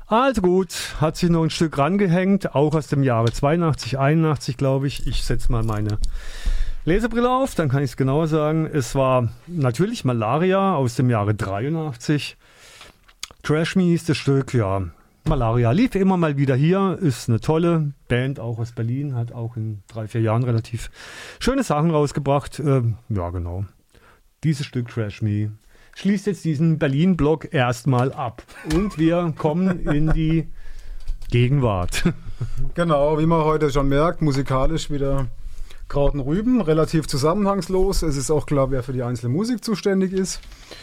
Also gut, hat sich noch ein Stück rangehängt, auch aus dem Jahre 82, 81, glaube ich. Ich setze mal meine Lesebrille auf, dann kann ich es genauer sagen. Es war natürlich Malaria aus dem Jahre 83. Trash Me hieß das Stück, ja. Malaria lief immer mal wieder hier, ist eine tolle Band, auch aus Berlin, hat auch in 3-4 Jahren relativ schöne Sachen rausgebracht. Ja, genau. Dieses Stück Trash Me schließt jetzt diesen Berlin-Block erstmal ab. Und wir kommen in die Gegenwart. Genau, wie man heute schon merkt, musikalisch wieder Kraut und Rüben, relativ zusammenhangslos. Es ist auch klar, wer für die einzelne Musik zuständig ist.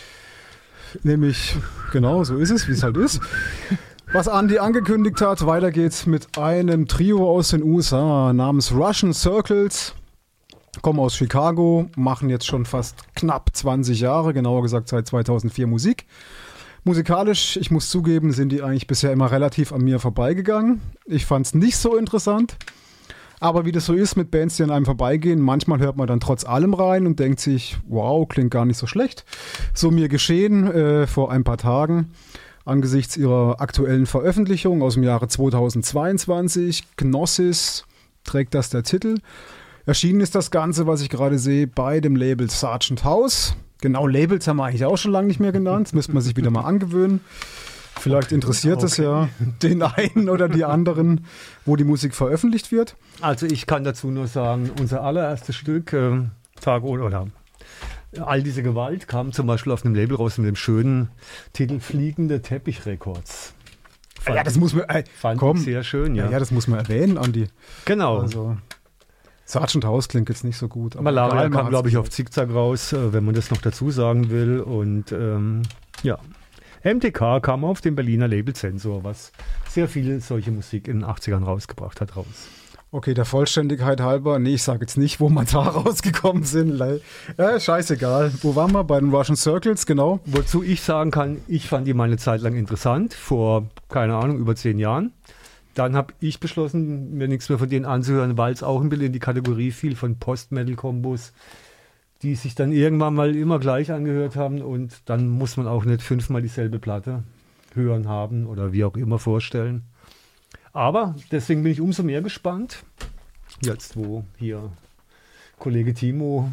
Nämlich, genau, so ist es, wie es halt ist. Was Andy angekündigt hat, weiter geht's mit einem Trio aus den USA namens Russian Circles. Kommen aus Chicago, machen jetzt schon fast knapp 20 Jahre, genauer gesagt seit 2004 Musik. Musikalisch, ich muss zugeben, sind die eigentlich bisher immer relativ an mir vorbeigegangen. Ich fand es nicht so interessant. Aber wie das so ist mit Bands, die an einem vorbeigehen, manchmal hört man dann trotz allem rein und denkt sich, wow, klingt gar nicht so schlecht. So mir geschehen vor ein paar Tagen angesichts ihrer aktuellen Veröffentlichung aus dem Jahre 2022. Gnosis trägt das der Titel. Erschienen ist das Ganze, was ich gerade sehe, bei dem Label Sargent House. Genau, Labels haben wir eigentlich auch schon lange nicht mehr genannt. Das müsste man sich wieder mal angewöhnen. Vielleicht interessiert es ja den einen oder die anderen, wo die Musik veröffentlicht wird. Also ich kann dazu nur sagen, unser allererstes Stück, Tag oder All diese Gewalt, kam zum Beispiel auf einem Label raus mit dem schönen Titel Fliegende Teppich Records. Ja, das muss man, fand ich sehr schön, ja. Ja, das muss man erwähnen, Andi. Genau. Also, Sargent House klingt jetzt nicht so gut. Malaria kam, glaube ich, auf Zickzack raus, wenn man das noch dazu sagen will. Und ja, MTK kam auf dem Berliner Label Sensor, was sehr viel solche Musik in den 80ern rausgebracht hat, raus. Okay, der Vollständigkeit halber, nee, ich sage jetzt nicht, wo wir da rausgekommen sind. Ja, scheißegal. Wo waren wir? Bei den Russian Circles, genau. Wozu ich sagen kann, ich fand die mal eine Zeit lang interessant, vor, keine Ahnung, über 10 Jahren. Dann habe ich beschlossen, mir nichts mehr von denen anzuhören, weil es auch ein bisschen in die Kategorie fiel von Post-Metal-Kombos, die sich dann irgendwann mal immer gleich angehört haben und dann muss man auch nicht 5-mal dieselbe Platte hören haben oder wie auch immer vorstellen. Aber deswegen bin ich umso mehr gespannt, jetzt wo hier Kollege Timo...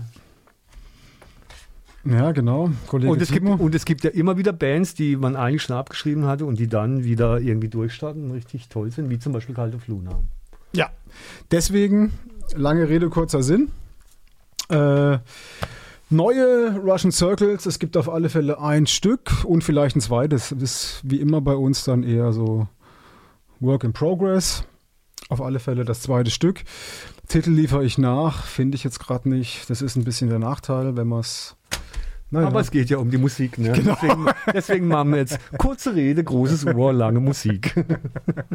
Ja, genau. Und es gibt ja immer wieder Bands, die man eigentlich schon abgeschrieben hatte und die dann wieder irgendwie durchstarten und richtig toll sind, wie zum Beispiel Cult of Luna. Ja, deswegen, lange Rede, kurzer Sinn. Neue Russian Circles, es gibt auf alle Fälle ein Stück und vielleicht ein zweites. Das ist wie immer bei uns dann eher so Work in Progress. Auf alle Fälle das zweite Stück. Titel liefere ich nach, finde ich jetzt gerade nicht. Das ist ein bisschen der Nachteil, wenn man es... Naja. Aber es geht ja um die Musik, ne? Genau. Deswegen machen wir jetzt kurze Rede, großes Ohr, lange Musik.